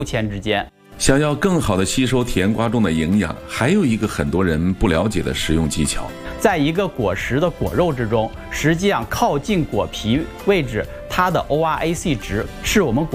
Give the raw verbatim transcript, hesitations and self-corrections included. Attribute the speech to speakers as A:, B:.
A: 千之间。
B: 想要更好的吸收甜瓜中的营养，还有一个很多人不了解的食用技巧。
A: 在一个果实的果肉之中，实际上靠近果皮位置，它的 O R A C 值是我们